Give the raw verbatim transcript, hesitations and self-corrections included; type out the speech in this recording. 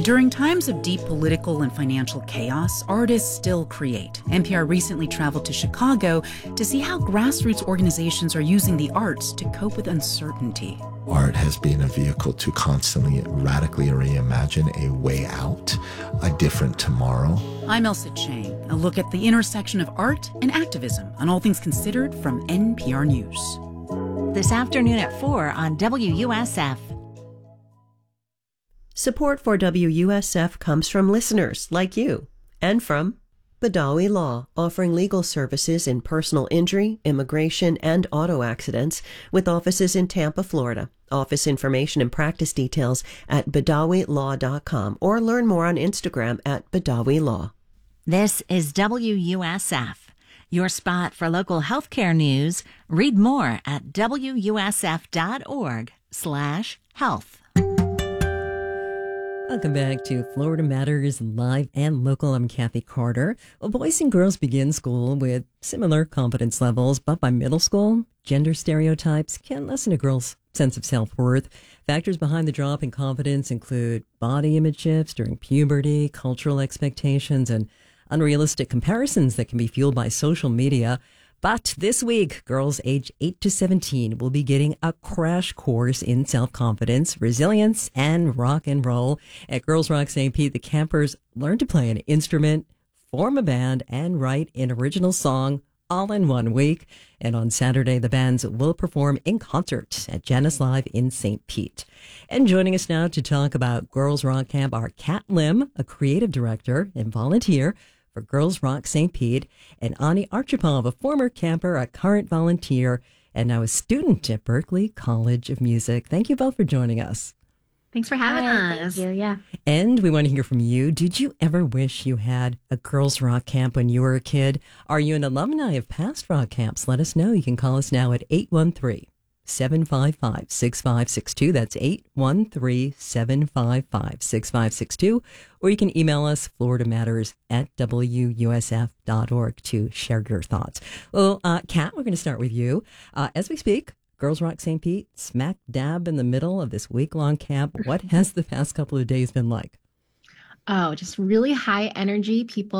During times of deep political and financial chaos, artists still create. N P R recently traveled to Chicago to see how grassroots organizations are using the arts to cope with uncertainty. Art has been a vehicle to constantly radically reimagine a way out, a different tomorrow. I'm Elsa Chang. A look at the intersection of art and activism on All Things Considered from N P R News. This afternoon at four on W U S F. Support for W U S F comes from listeners like you and from Badawi Law, offering legal services in personal injury, immigration, and auto accidents with offices in Tampa, Florida. Office information and practice details at badawi law dot com or learn more on Instagram at Badawi Law. This is W U S F, your spot for local healthcare news. Read more at W U S F dot org slash health. Welcome back to Florida Matters Live and Local. I'm Kathy Carter. Well, boys and girls begin school with similar confidence levels, but by middle school, gender stereotypes can lessen a girl's sense of self-worth. Factors behind the drop in confidence include body image shifts during puberty, cultural expectations, and unrealistic comparisons that can be fueled by social media. But this week, girls age eight to seventeen will be getting a crash course in self-confidence, resilience, and rock and roll. At Girls Rock Saint Pete, the campers learn to play an instrument, form a band, and write an original song all in one week. And on Saturday, the bands will perform in concert at Janice Live in Saint Pete. And joining us now to talk about Girls Rock Camp are Kat Lim, a creative director and volunteer for Girls Rock Saint Pete, and Ani Archipov, a former camper, a current volunteer, and now a student at Berklee College of Music. Thank you both for joining us. Thanks for having Hi, us. Thank you, yeah. And we want to hear from you. Did you ever wish you had a Girls Rock Camp when you were a kid? Are you an alumni of past rock camps? Let us know. You can call us now at eight one three, seven five five, six five six two. That's eight one three, seven five five, six five six two. Or you can email us, florida matters at W U S F dot org, to share your thoughts. Well, uh, Kat, we're going to start with you. Uh, as we speak, Girls Rock Saint Pete, smack dab in the middle of this week-long camp. What has the past couple of days been like? Oh, just really high energy people.